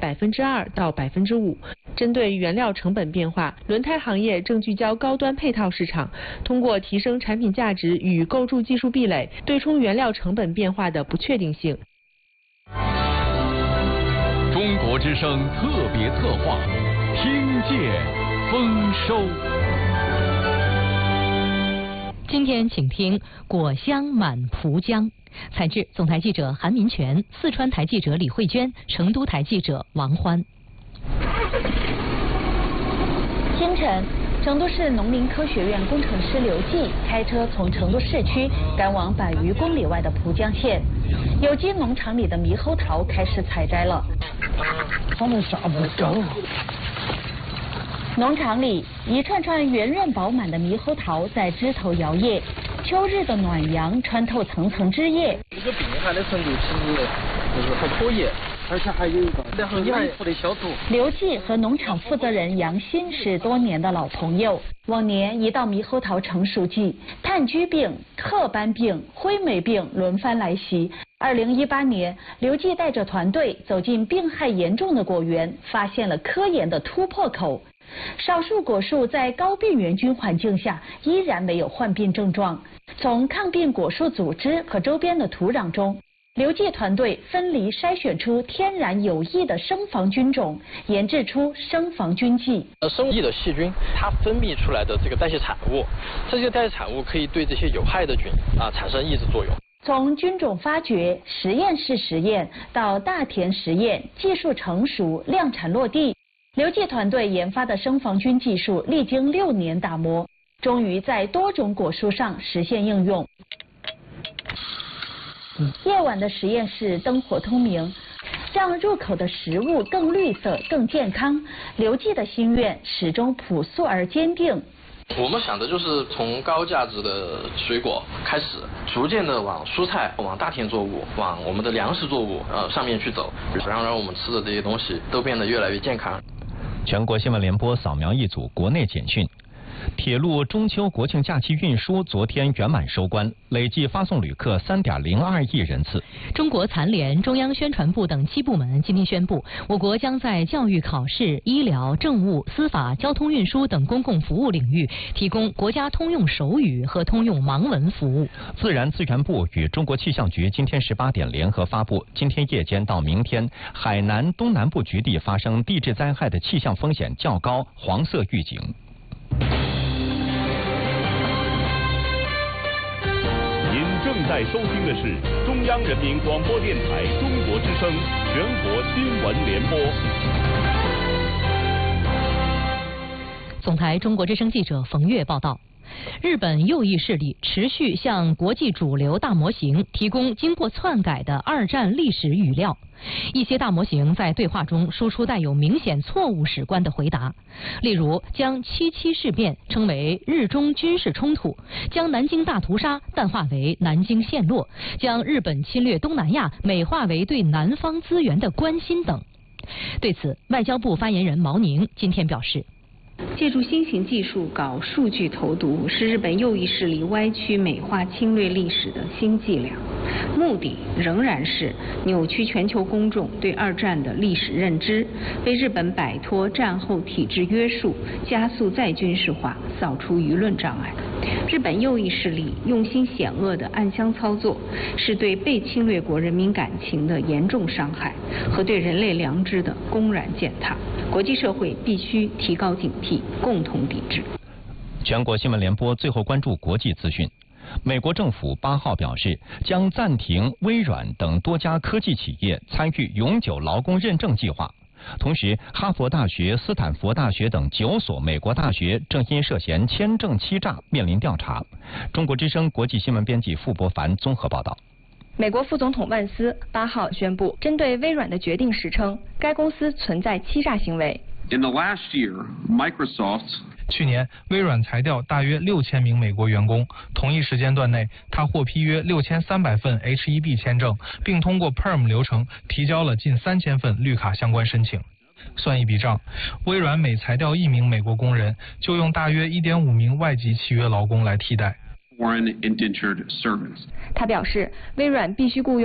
2%到5%。针对原料成本变化，轮胎行业正聚焦高端配套市场，通过提升产品价值与构筑技术壁垒，对冲原料成本变化的不确定性。 中国之声特别策划，听见丰收。 今天请听果香满蒲江，采制总台记者韩民权，四川台记者李慧娟，成都台记者王欢。 清晨，成都市农林科学院工程师刘继开车从成都市区赶往100余公里外的蒲江县，有机农场里的猕猴桃开始采摘了。 他们啥不着？ 农场里一串串圆润饱满的猕猴桃在枝头摇曳，秋日的暖阳穿透层层枝叶。 这个病害的程度其实就是还可以，而且还有一个然后严酷的消毒。 刘继和农场负责人杨鑫是多年的老朋友，往年一到猕猴桃成熟季，炭疽病、褐斑病、灰霉病轮番来袭。2018年，刘继带着团队走进病害严重的果园，发现了科研的突破口。少数果树在高病原菌环境下依然没有患病症状。从抗病果树组织和周边的土壤中，刘继团队分离筛选出天然有益的生防菌种，研制出生防菌剂。 生益的细菌，它分泌出来的这个代谢产物，这些代谢产物可以对这些有害的菌产生抑制作用。 从菌种发掘、实验室实验到大田实验，技术成熟、量产落地，刘继团队研发的生防菌技术历经6年打磨，终于在多种果树上实现应用。夜晚的实验室灯火通明，让入口的食物更绿色、更健康。刘继的心愿始终朴素而坚定。 我们想的就是从高价值的水果开始，逐渐的往蔬菜、往大田作物、往我们的粮食作物上面去走，然后让我们吃的这些东西都变得越来越健康。 全国新闻联播扫描一组国内简讯。铁路中秋国庆假期运输昨天圆满收官，累计发送旅客3.02亿人次。 中国残联、中央宣传部等7部门今天宣布，我国将在教育、考试、医疗、政务、司法、交通运输等公共服务领域提供国家通用手语和通用盲文服务。 自然资源部与中国气象局今天18点联合发布，今天夜间到明天，海南、东南部局地发生地质灾害的气象风险较高，黄色预警。 正在收听的是中央人民广播电台中国之声全国新闻联播。 总台中国之声记者冯月报道。日本右翼势力持续向国际主流大模型提供经过篡改的二战历史语料，一些大模型在对话中输出带有明显错误史观的回答，例如将7·7事变称为日中军事冲突，将南京大屠杀淡化为南京陷落，将日本侵略东南亚美化为对南方资源的关心等。对此，外交部发言人毛宁今天表示， 借助新型技术搞数据投毒，是日本右翼势力歪曲美化侵略历史的新伎俩，目的仍然是扭曲全球公众对二战的历史认知，为日本摆脱战后体制约束、加速再军事化扫除舆论障碍。日本右翼势力用心险恶的暗箱操作，是对被侵略国人民感情的严重伤害和对人类良知的公然践踏。国际社会必须提高警惕，共同抵制。 全国新闻联播最后关注国际资讯。美国政府8号表示，将暂停微软等多家科技企业参与永久劳工认证计划。同时，哈佛大学、斯坦福大学等9所美国大学正因涉嫌签证欺诈面临调查。中国之声国际新闻编辑傅伯凡综合报道。 美国副总统万斯8号宣布，针对微软的决定时称，该公司存在欺诈行为。 In the last year, Microsoft 去年，微软裁掉大约6000名美国员工。同一时间段内，他获批约6300份 H-1B 签证，并通过 PERM 流程提交了近3000份绿卡相关申请。算一笔账，微软每裁掉1名美国工人，就用大约1.5名外籍契约劳工来替代。 Foreign indentured servants. 他表示，微软必须雇佣